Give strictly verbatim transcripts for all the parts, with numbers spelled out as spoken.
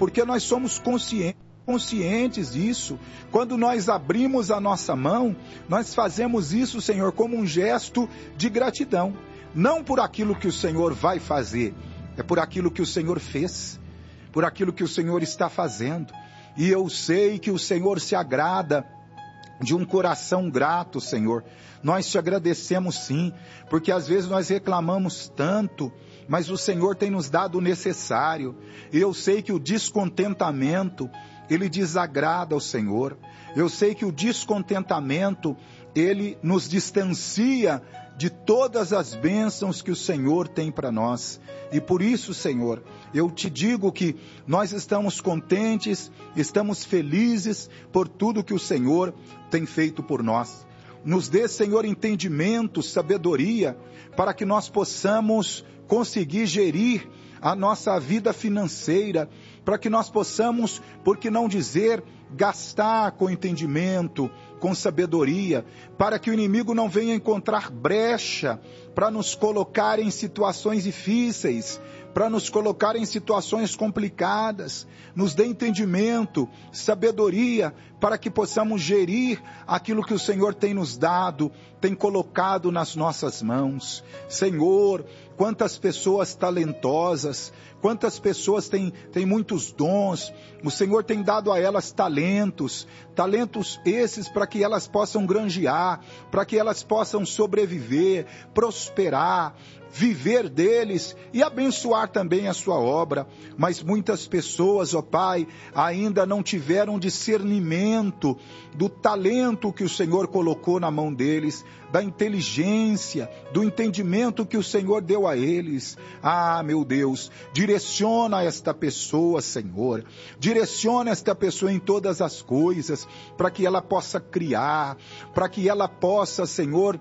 porque nós somos conscientes. conscientes disso. Quando nós abrimos a nossa mão, nós fazemos isso, Senhor, como um gesto de gratidão, não por aquilo que o Senhor vai fazer, é por aquilo que o Senhor fez, por aquilo que o Senhor está fazendo. E eu sei que o Senhor se agrada de um coração grato, Senhor. Nós te agradecemos sim, porque às vezes nós reclamamos tanto, mas o Senhor tem nos dado o necessário. E eu sei que o descontentamento, ele desagrada ao Senhor. Eu sei que o descontentamento, ele nos distancia de todas as bênçãos que o Senhor tem para nós. E por isso, Senhor, eu te digo que nós estamos contentes, estamos felizes por tudo que o Senhor tem feito por nós. Nos dê, Senhor, entendimento, sabedoria, para que nós possamos conseguir gerir a nossa vida financeira, para que nós possamos, por que não dizer, gastar com entendimento, com sabedoria, para que o inimigo não venha encontrar brecha para nos colocar em situações difíceis, para nos colocar em situações complicadas. Nos dê entendimento, sabedoria, para que possamos gerir aquilo que o Senhor tem nos dado, tem colocado nas nossas mãos. Senhor, quantas pessoas talentosas, quantas pessoas têm, têm muitos dons, o Senhor tem dado a elas talentos, talentos esses para que elas possam granjear, para que elas possam sobreviver, prosperar, viver deles e abençoar também a sua obra. Mas muitas pessoas, ó Pai, ainda não tiveram discernimento do talento que o Senhor colocou na mão deles, da inteligência, do entendimento que o Senhor deu a eles. Ah, meu Deus, direciona esta pessoa, Senhor, direciona esta pessoa em todas as coisas, para que ela possa criar, para que ela possa, Senhor,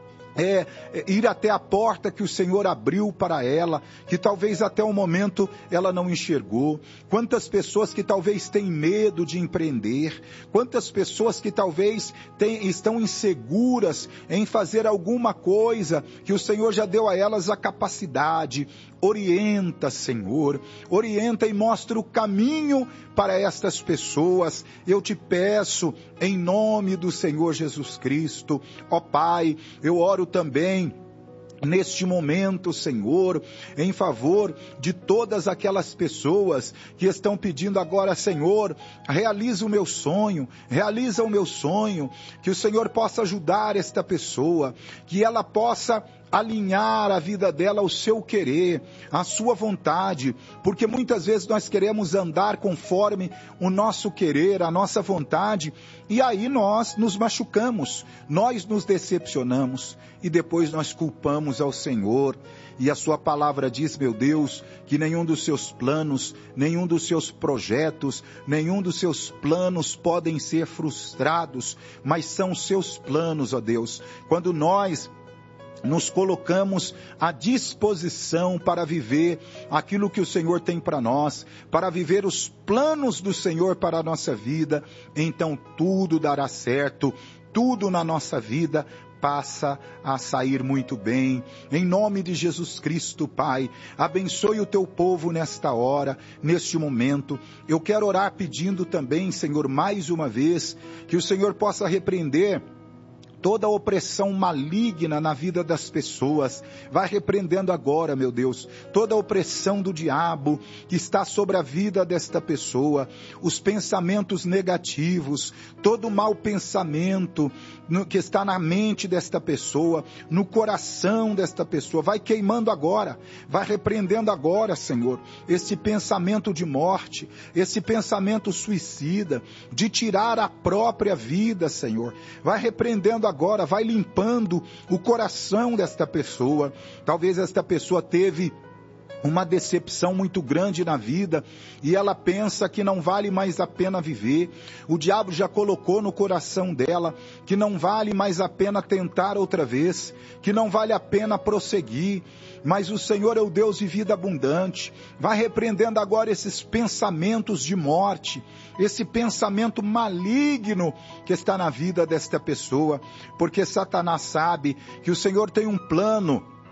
É, é, ir até a porta que o Senhor abriu para ela, que talvez até o momento ela não enxergou. Quantas pessoas que talvez têm medo de empreender, quantas pessoas que talvez têm, estão inseguras em fazer alguma coisa, que o Senhor já deu a elas a capacidade. Orienta, Senhor, orienta e mostra o caminho para estas pessoas. Eu te peço, em nome do Senhor Jesus Cristo, ó Pai, eu oro também neste momento, Senhor, em favor de todas aquelas pessoas que estão pedindo agora, Senhor, realiza o meu sonho, realiza o meu sonho, que o Senhor possa ajudar esta pessoa, que ela possa alinhar a vida dela ao seu querer, à sua vontade, porque muitas vezes nós queremos andar conforme o nosso querer, a nossa vontade, e aí nós nos machucamos, nós nos decepcionamos, e depois nós culpamos ao Senhor. E a sua palavra diz, meu Deus, que nenhum dos seus planos, nenhum dos seus projetos, nenhum dos seus planos podem ser frustrados, mas são os seus planos, ó Deus. Quando nós nos colocamos à disposição para viver aquilo que o Senhor tem para nós, para viver os planos do Senhor para a nossa vida, então tudo dará certo, tudo na nossa vida passa a sair muito bem. Em nome de Jesus Cristo, Pai, abençoe o teu povo nesta hora, neste momento. Eu quero orar pedindo também, Senhor, mais uma vez, que o Senhor possa repreender toda a opressão maligna na vida das pessoas. Vai repreendendo agora, meu Deus, toda a opressão do diabo que está sobre a vida desta pessoa, os pensamentos negativos, todo o mau pensamento no, que está na mente desta pessoa, no coração desta pessoa, vai queimando agora, vai repreendendo agora, Senhor, esse pensamento de morte, esse pensamento suicida, de tirar a própria vida, Senhor, vai repreendendo agora, agora vai limpando o coração desta pessoa. Talvez esta pessoa teve uma decepção muito grande na vida e ela pensa que não vale mais a pena viver. O diabo já colocou no coração dela que não vale mais a pena tentar outra vez, que não vale a pena prosseguir. Mas o Senhor é o Deus de vida abundante. Vai repreendendo agora esses pensamentos de morte, esse pensamento maligno que está na vida desta pessoa, porque Satanás sabe que o Senhor tem um plano,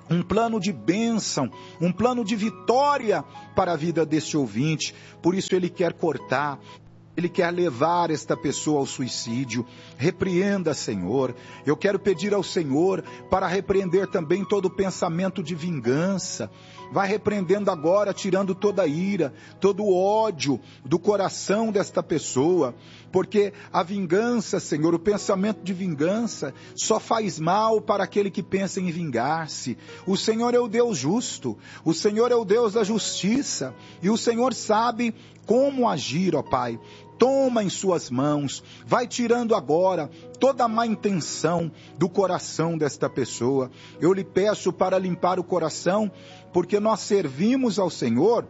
um plano de bênção, um plano de vitória para a vida deste ouvinte. Por isso ele quer cortar, ele quer levar esta pessoa ao suicídio. Repreenda, Senhor. Eu quero pedir ao Senhor para repreender também todo pensamento de vingança. Vai repreendendo agora, tirando toda a ira, todo o ódio do coração desta pessoa, porque a vingança, Senhor, o pensamento de vingança só faz mal para aquele que pensa em vingar-se. O Senhor é o Deus justo, o Senhor é o Deus da justiça, e o Senhor sabe como agir, ó Pai. Toma em suas mãos, vai tirando agora toda a má intenção do coração desta pessoa. Eu lhe peço para limpar o coração, porque nós servimos ao Senhor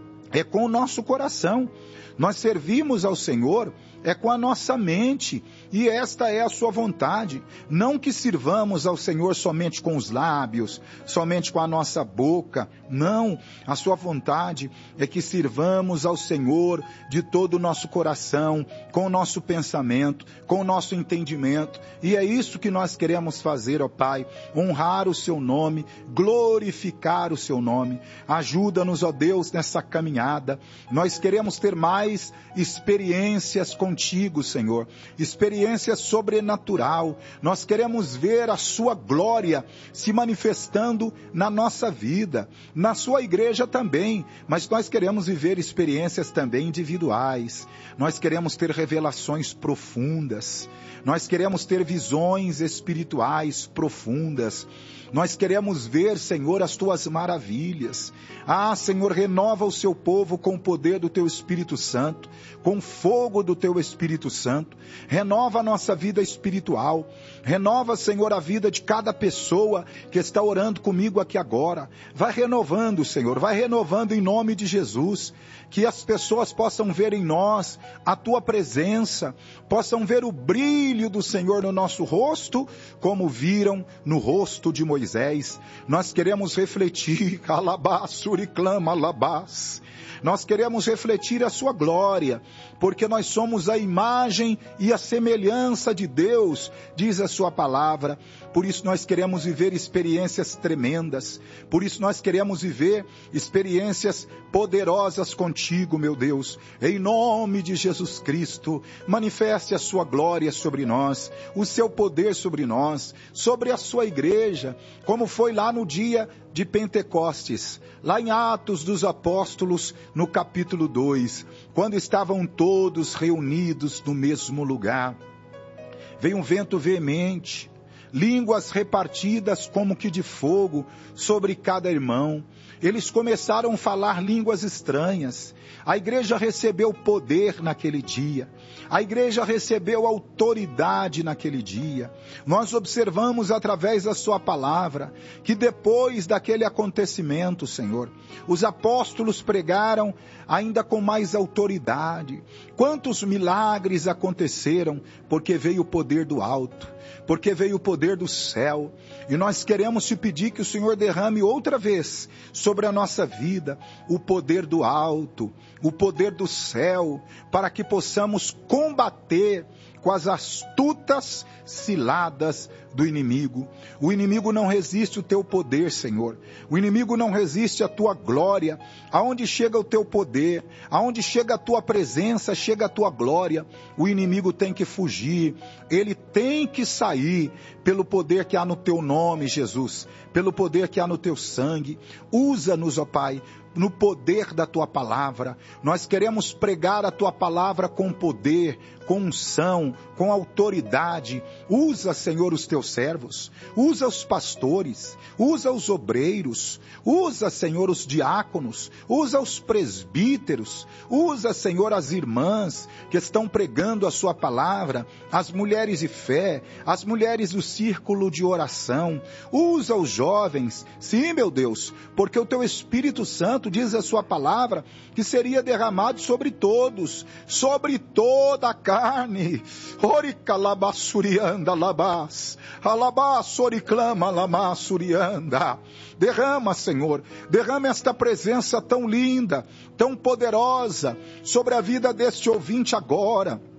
é com o nosso coração. Nós servimos ao Senhor é com a nossa mente, e esta é a sua vontade. Não que sirvamos ao Senhor somente com os lábios, somente com a nossa boca. Não, a sua vontade é que sirvamos ao Senhor de todo o nosso coração, com o nosso pensamento, com o nosso entendimento. E é isso que nós queremos fazer, ó Pai, honrar o seu nome, glorificar o seu nome. Ajuda-nos, ó Deus, nessa caminhada. Nós queremos ter mais experiências contigo, Senhor, experiência sobrenatural. Nós queremos ver a sua glória se manifestando na nossa vida, na sua igreja também, mas nós queremos viver experiências também individuais. Nós queremos ter revelações profundas, nós queremos ter visões espirituais profundas. Nós queremos ver, Senhor, as tuas maravilhas. Ah, Senhor, renova o seu povo com o poder do teu Espírito Santo, com o fogo do teu Espírito Santo. Renova a nossa vida espiritual. Renova, Senhor, a vida de cada pessoa que está orando comigo aqui agora. Vai renovando, Senhor, vai renovando em nome de Jesus. Que as pessoas possam ver em nós a tua presença, possam ver o brilho do Senhor no nosso rosto, como viram no rosto de Moisés. Nós queremos refletir, alabás, suriclama, alabás. Nós queremos refletir a sua glória, porque nós somos a imagem e a semelhança de Deus, diz a sua palavra. Por isso nós queremos viver experiências tremendas, por isso nós queremos viver experiências poderosas contigo, meu Deus. Em nome de Jesus Cristo, manifeste a sua glória sobre nós, o seu poder sobre nós, sobre a sua igreja, como foi lá no dia de Pentecostes, lá em Atos dos Apóstolos, no capítulo dois, quando estavam todos reunidos no mesmo lugar. Veio um vento veemente, línguas repartidas como que de fogo sobre cada irmão. Eles começaram a falar línguas estranhas. A igreja recebeu poder naquele dia. A igreja recebeu autoridade naquele dia. Nós observamos através da sua palavra que depois daquele acontecimento, Senhor, os apóstolos pregaram ainda com mais autoridade. Quantos milagres aconteceram porque veio o poder do alto, porque veio o poder do céu. E nós queremos te pedir que o Senhor derrame outra vez sobre a nossa vida o poder do alto, o poder do céu, para que possamos combater com as astutas ciladas do inimigo. O inimigo não resiste o teu poder, Senhor. O inimigo não resiste a tua glória. Aonde chega o teu poder, aonde chega a tua presença, chega a tua glória. O inimigo tem que fugir, ele tem que sair pelo poder que há no teu nome, Jesus, pelo poder que há no teu sangue. Usa-nos, ó Pai, no poder da tua palavra. Nós queremos pregar a tua palavra com poder, com unção, com autoridade. Usa, Senhor, os teus servos, usa os pastores, usa os obreiros, usa, Senhor, os diáconos, usa os presbíteros, usa, Senhor, as irmãs que estão pregando a sua palavra, as mulheres de fé, as mulheres do círculo de oração. Usa os jovens, sim, meu Deus, porque o teu Espírito Santo diz a sua palavra que seria derramado sobre todos, sobre toda a carne. Orica labassurianda labás, alabassoriclama lamassurianda. Derrama, Senhor, derrama esta presença tão linda, tão poderosa sobre a vida deste ouvinte agora.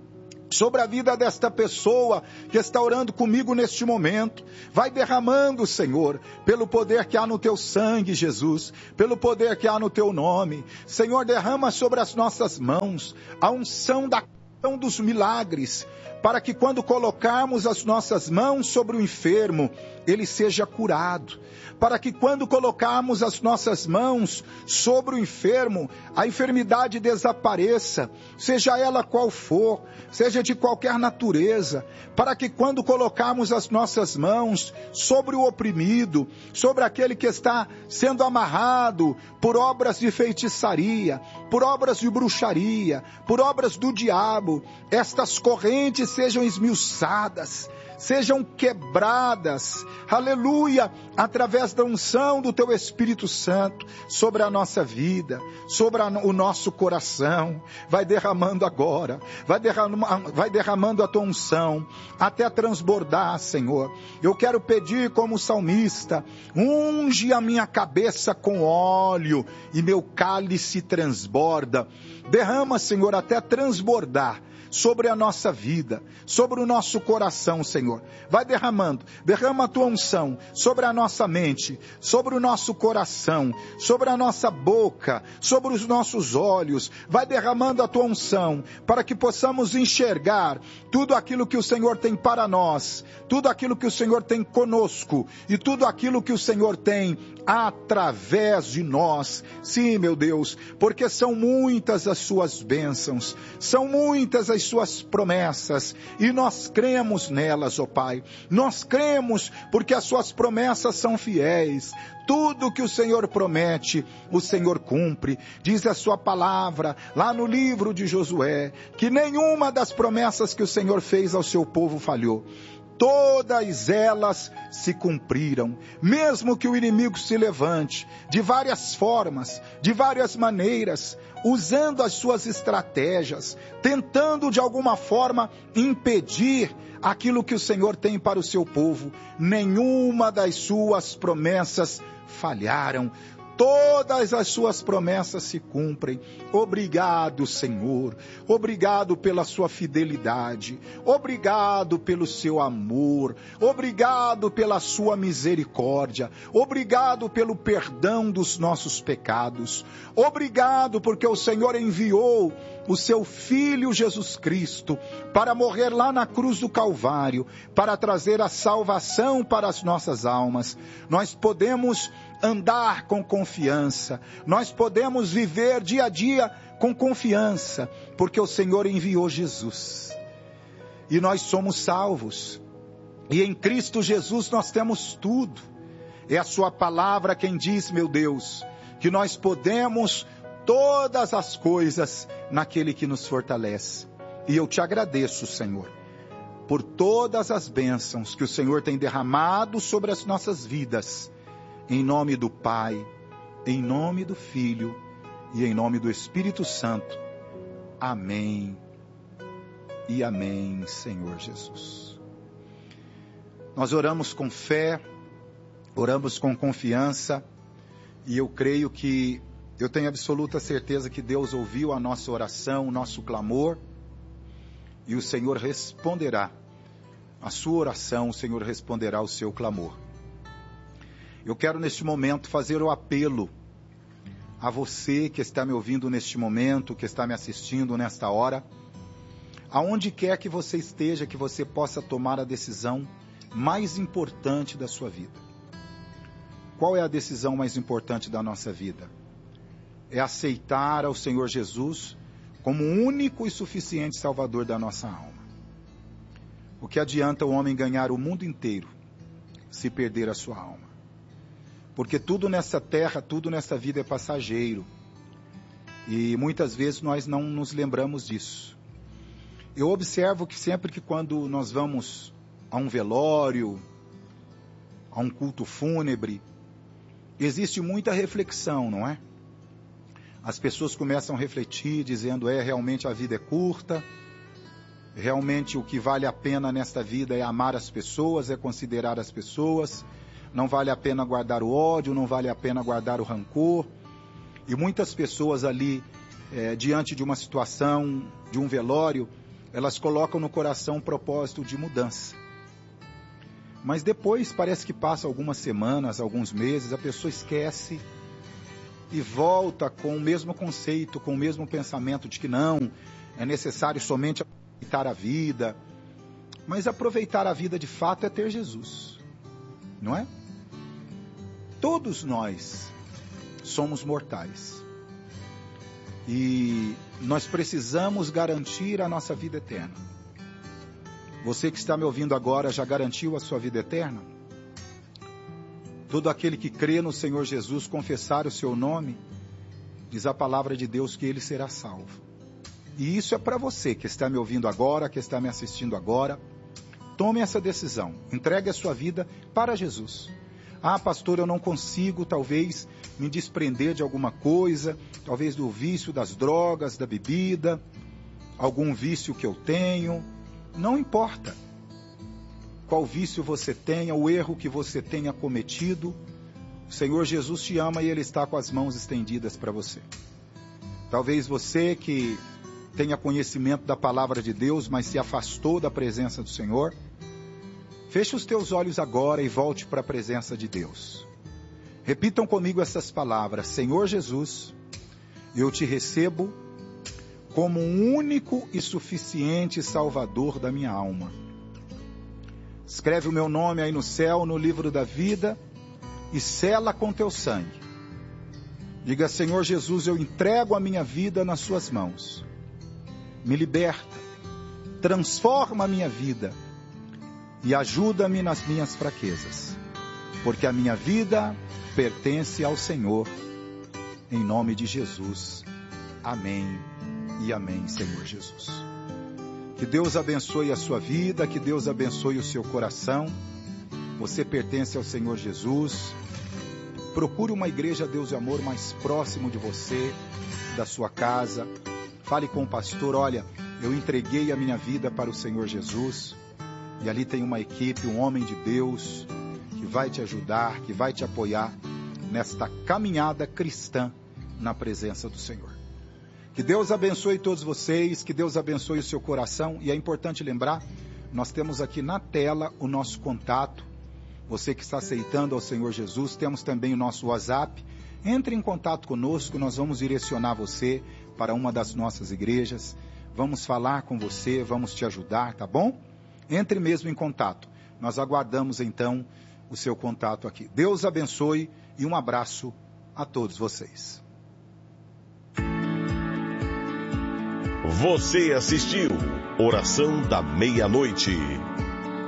sobre a vida desta pessoa que está orando comigo neste momento. Vai derramando, Senhor, pelo poder que há no teu sangue, Jesus, pelo poder que há no teu nome. Senhor, derrama sobre as nossas mãos a unção da unção dos milagres, para que quando colocarmos as nossas mãos sobre o enfermo, ele seja curado. Para que quando colocarmos as nossas mãos sobre o enfermo, a enfermidade desapareça, seja ela qual for, seja de qualquer natureza. Para que quando colocarmos as nossas mãos sobre o oprimido, sobre aquele que está sendo amarrado por obras de feitiçaria, por obras de bruxaria, por obras do diabo, estas correntes sejam esmiuçadas, sejam quebradas, aleluia, através da unção do teu Espírito Santo sobre a nossa vida, sobre a, o nosso coração. Vai derramando agora, vai derramando, vai derramando a tua unção, até transbordar, Senhor. Eu quero pedir como salmista, unge a minha cabeça com óleo e meu cálice transborda. Derrama, Senhor, até transbordar sobre a nossa vida, sobre o nosso coração, Senhor. Vai derramando, derrama a tua unção sobre a nossa mente, sobre o nosso coração, sobre a nossa boca, sobre os nossos olhos. Vai derramando a tua unção para que possamos enxergar tudo aquilo que o Senhor tem para nós, tudo aquilo que o Senhor tem conosco e tudo aquilo que o Senhor tem através de nós. Sim, meu Deus, porque são muitas as suas bênçãos, são muitas as suas promessas, e nós cremos nelas, ó Pai. Nós cremos porque as suas promessas são fiéis. Tudo que o Senhor promete, o Senhor cumpre. Diz a sua palavra, lá no livro de Josué, que nenhuma das promessas que o Senhor fez ao seu povo falhou. Todas elas se cumpriram, mesmo que o inimigo se levante, de várias formas, de várias maneiras, usando as suas estratégias, tentando de alguma forma impedir aquilo que o Senhor tem para o seu povo. Nenhuma das suas promessas falharam. Todas as suas promessas se cumprem. Obrigado, Senhor. Obrigado pela sua fidelidade. Obrigado pelo seu amor. Obrigado pela sua misericórdia. Obrigado pelo perdão dos nossos pecados. Obrigado porque o Senhor enviou o seu Filho Jesus Cristo para morrer lá na cruz do Calvário, para trazer a salvação para as nossas almas. Nós podemos andar com confiança, nós podemos viver dia a dia com confiança, porque o Senhor enviou Jesus, e nós somos salvos, e em Cristo Jesus nós temos tudo. É a sua palavra quem diz, meu Deus, que nós podemos todas as coisas naquele que nos fortalece. E eu te agradeço, Senhor, por todas as bênçãos que o Senhor tem derramado sobre as nossas vidas. Em nome do Pai, em nome do Filho e em nome do Espírito Santo. Amém e amém, Senhor Jesus. Nós oramos com fé, oramos com confiança, e eu creio que, eu tenho absoluta certeza que Deus ouviu a nossa oração, o nosso clamor, e o Senhor responderá a sua oração, o Senhor responderá o seu clamor. Eu quero neste momento fazer o apelo a você que está me ouvindo neste momento, que está me assistindo nesta hora, aonde quer que você esteja, que você possa tomar a decisão mais importante da sua vida. Qual é a decisão mais importante da nossa vida? É aceitar ao Senhor Jesus como o único e suficiente Salvador da nossa alma. O que adianta o homem ganhar o mundo inteiro se perder a sua alma? Porque tudo nessa terra, tudo nessa vida é passageiro. E muitas vezes nós não nos lembramos disso. Eu observo que sempre que quando nós vamos a um velório, a um culto fúnebre, existe muita reflexão, não é? As pessoas começam a refletir, dizendo, é, realmente a vida é curta, realmente o que vale a pena nesta vida é amar as pessoas, é considerar as pessoas, não vale a pena guardar o ódio, não vale a pena guardar o rancor. E muitas pessoas ali, é, diante de uma situação, de um velório, elas colocam no coração um propósito de mudança. Mas depois, parece que passa algumas semanas, alguns meses, a pessoa esquece e volta com o mesmo conceito, com o mesmo pensamento de que não, é necessário somente aproveitar a vida. Mas aproveitar a vida de fato é ter Jesus, não é? Todos nós somos mortais. E nós precisamos garantir a nossa vida eterna. Você que está me ouvindo agora já garantiu a sua vida eterna? Todo aquele que crê no Senhor Jesus, confessar o seu nome, diz a palavra de Deus que ele será salvo. E isso é para você que está me ouvindo agora, que está me assistindo agora. Tome essa decisão, entregue a sua vida para Jesus. Ah, pastor, eu não consigo, talvez, me desprender de alguma coisa, talvez do vício das drogas, da bebida, algum vício que eu tenho. Não importa qual vício você tenha, o erro que você tenha cometido, o Senhor Jesus te ama e Ele está com as mãos estendidas para você. Talvez você que tenha conhecimento da palavra de Deus, mas se afastou da presença do Senhor, feche os teus olhos agora e volte para a presença de Deus. Repitam comigo essas palavras: Senhor Jesus, eu te recebo como um único e suficiente Salvador da minha alma. Escreve o meu nome aí no céu, no livro da vida, e sela com teu sangue. Diga: Senhor Jesus, eu entrego a minha vida nas suas mãos. Me liberta, transforma a minha vida e ajuda-me nas minhas fraquezas, porque a minha vida pertence ao Senhor. Em nome de Jesus. Amém e amém, Senhor Jesus. Que Deus abençoe a sua vida, que Deus abençoe o seu coração. Você pertence ao Senhor Jesus. Procure uma igreja Deus e Amor mais próximo de você, da sua casa. Fale com o pastor: olha, eu entreguei a minha vida para o Senhor Jesus. E ali tem uma equipe, um homem de Deus, que vai te ajudar, que vai te apoiar nesta caminhada cristã na presença do Senhor. Que Deus abençoe todos vocês, que Deus abençoe o seu coração. E é importante lembrar, nós temos aqui na tela o nosso contato. Você que está aceitando ao Senhor Jesus, temos também o nosso WhatsApp. Entre em contato conosco, nós vamos direcionar você para uma das nossas igrejas. Vamos falar com você, vamos te ajudar, tá bom? Entre mesmo em contato. Nós aguardamos então o seu contato aqui. Deus abençoe e um abraço a todos vocês. Você assistiu Oração da Meia-Noite.